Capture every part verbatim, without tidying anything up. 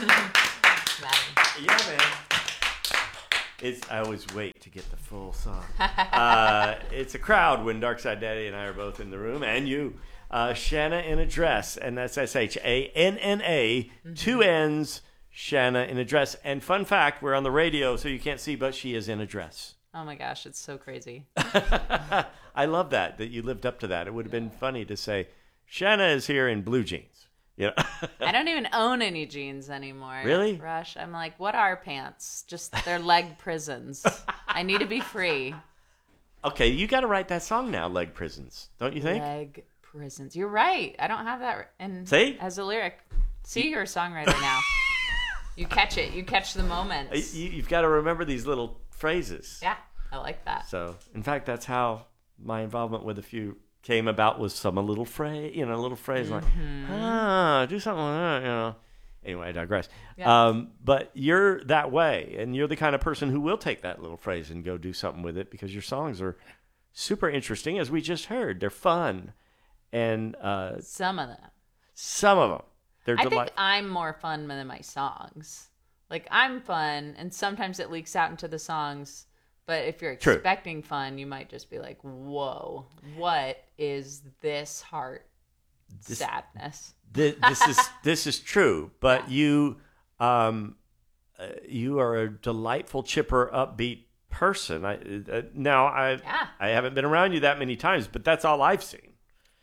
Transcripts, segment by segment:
Yeah, man. It's, I always wait to get the full song. Uh, it's a crowd when Darkside Daddy and I are both in the room, and you. Uh, Shanna in a Dress, and that's S H A N N A, mm-hmm. two N's, Shanna in a Dress. And fun fact, we're on the radio, so you can't see, but she is in a dress. Oh my gosh, it's so crazy. I love that, that you lived up to that. It would have been funny to say, Shanna is here in blue jeans. You know? I don't even own any jeans anymore. Really? Rush. I'm like, what are pants? Just they're leg prisons. I need to be free. Okay, you got to write that song now, Leg Prisons, don't you think? Leg prisons. You're right. I don't have that in See? as a lyric. See, you're a songwriter now. You catch it. You catch the moments. You, you've got to remember these little phrases. Yeah, I like that. So, in fact, that's how my involvement with A Few came about, was some a little phrase, you know, a little phrase mm-hmm. like, ah, do something like that, you know. Anyway, I digress. Yeah. Um, but you're that way, and you're the kind of person who will take that little phrase and go do something with it, because your songs are super interesting, as we just heard. They're fun. And uh, some of them. Some of them. They're I deli- think I'm more fun than my songs. Like, I'm fun, and sometimes it leaks out into the songs. But if you're expecting True. fun, you might just be like, whoa, what is this heart this, sadness? This, this is this is true. But yeah. you um, uh, you are a delightful, chipper, upbeat person. I, uh, now, I yeah. I haven't been around you that many times, but that's all I've seen.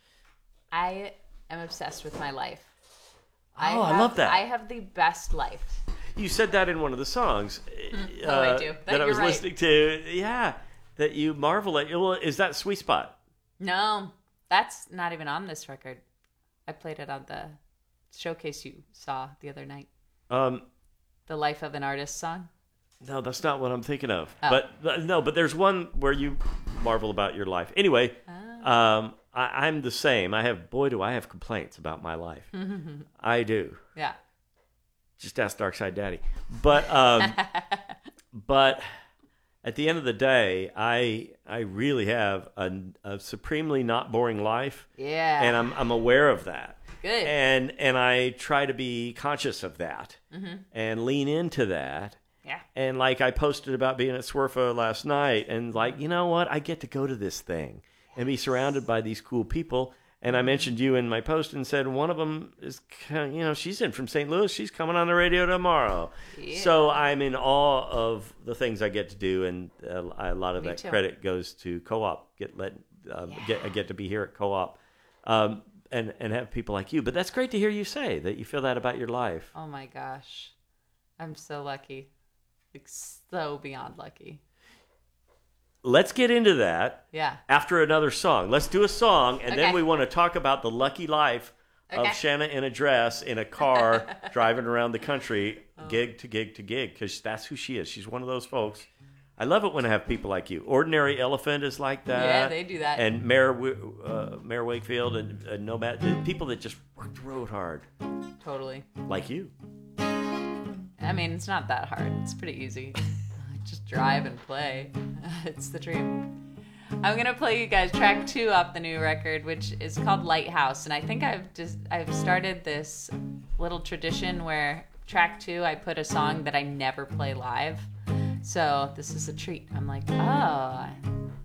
I am obsessed with my life. Oh, I, have, I love that. I have the best life. You said that in one of the songs uh, oh, I do. That, that I was right. listening to. Yeah, that you marvel at. Well, is that Sweet Spot? No, that's not even on this record. I played it on the showcase you saw the other night. Um, the Life of an Artist song? No, that's not what I'm thinking of. Oh. But no, but there's one where you marvel about your life. Anyway, oh. um, I, I'm the same. I have, boy, do I have complaints about my life. I do. Yeah. Just ask Darkside Daddy. But um, but at the end of the day, I I really have a, a supremely not boring life. Yeah. And I'm I'm aware of that. Good. And and I try to be conscious of that mm-hmm. and lean into that. Yeah. And like I posted about being at Swerfa last night, and like, you know what? I get to go to this thing and be surrounded by these cool people. And I mentioned you in my post and said one of them is, you know, she's in from Saint Louis. She's coming on the radio tomorrow. Yeah. So I'm in awe of the things I get to do, and uh, a lot of Me that too. credit goes to Co-op. Get let uh, yeah. get I get to be here at Co-op, um, and and have people like you. But that's great to hear you say that you feel that about your life. Oh my gosh, I'm so lucky, like so beyond lucky. Let's get into that yeah. after another song. Let's do a song, and okay. then we want to talk about the lucky life okay. of Shanna in a dress in a car driving around the country, oh. gig to gig to gig, because that's who she is. She's one of those folks. I love it when I have people like you. Ordinary Elephant is like that. Yeah, they do that. And Mayor, uh, Mayor Wakefield and uh, Nomad, the people that just work the road hard. Totally. Like you. I mean, it's not that hard. It's pretty easy. Just drive and play. It's the dream. I'm gonna play you guys track two off the new record, which is called Lighthouse, and I think I've just I've started this little tradition where track two I put a song that I never play live. So this is a treat. I'm like, oh,